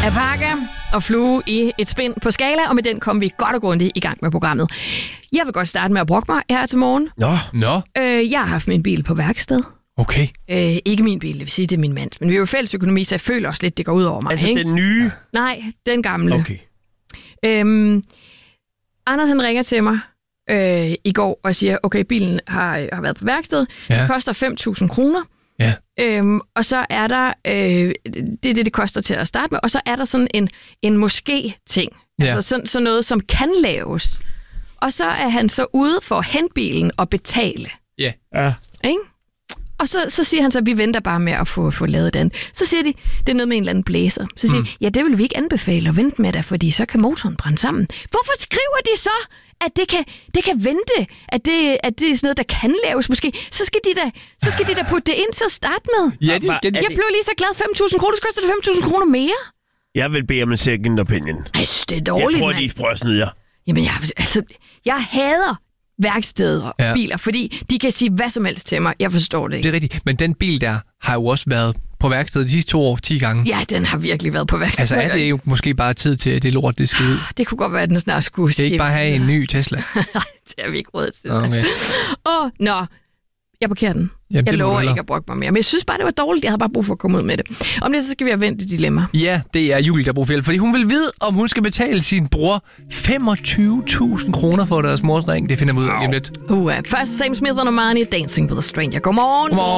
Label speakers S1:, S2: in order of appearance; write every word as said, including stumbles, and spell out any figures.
S1: Alpaca og flue i et spind på skala, og med den kom vi godt og grundigt i gang med programmet. Jeg vil godt starte med at brokke mig her til morgen.
S2: Nå.
S3: Nå.
S1: Øh, jeg har haft min bil på værksted.
S3: Okay.
S1: Øh, ikke min bil, det vil sige, det er min mand. Men vi er jo fælles økonomi, så jeg føler også lidt, det går ud over mig.
S2: Altså
S1: ikke?
S2: den nye?
S1: Nej, den gamle.
S2: Okay.
S1: Øhm, Anders han ringer til mig øh, i går og siger, okay, bilen har, har været på værksted.
S3: Ja.
S1: Det koster fem tusind kroner.
S3: Ja.
S1: Øhm, og så er der, øh, det er det, det koster til at starte med, og så er der sådan en, en måske-ting.
S3: Ja.
S1: Altså sådan, sådan noget, som kan laves. Og så er han så ude for at hente bilen og betale.
S3: Ja.
S2: Ja.
S1: Ikke? Og så, så siger han så, at vi venter bare med at få, få lavet den. Så siger de, det er noget med en eller anden blæser. Så siger
S3: Mm.
S1: de, ja, det vil vi ikke anbefale at vente med det, fordi så kan motoren brænde sammen. Hvorfor skriver de så, at det kan, det kan vente? At det, at det er sådan noget, der kan laves måske? Så skal de da, så skal de da putte det ind til at starte med.
S3: Ja, det skal
S2: Er
S1: Jeg
S2: det-
S1: blev lige så glad. fem tusind kroner, så koster det fem tusind kroner mere.
S2: Jeg vil bede om en second opinion.
S1: Ej, det er dårligt,
S2: Jeg tror,
S1: mand.
S2: de prøver at snyde jer.
S1: Jamen, jeg, altså, jeg hader værksteder og
S3: Ja.
S1: biler, fordi de kan sige hvad som helst til mig. Jeg forstår det ikke.
S3: Det er rigtigt. Men den bil der har jo også været på værkstedet de sidste to år, ti gange.
S1: Ja, den har virkelig været på værksted.
S3: Altså er det jo måske bare tid til, at det lort, det skal ud.
S1: Det kunne godt være, at den snart skulle
S3: Det er ikke bare have en ny Tesla.
S1: Det har vi ikke råd til.
S3: Okay.
S1: Åh, nå. Jeg parkerer den.
S3: Jamen,
S1: Jeg
S3: det må du
S1: lover
S3: hellere.
S1: ikke at brokke mig mere. Men jeg synes bare, det var dårligt. Jeg havde bare brug for at komme ud med det. Om det, så skal vi have vendt et dilemma.
S3: Ja, det er Julie, der bruger fjeld, fordi hun vil vide, om hun skal betale sin bror femogtyve tusind kroner for deres mors ring. Det finder vi ud af lige om lidt.
S1: Uh, først Sam Smith og Normani, Dancing with a Stranger. Godmorgen.
S3: Godmorgen.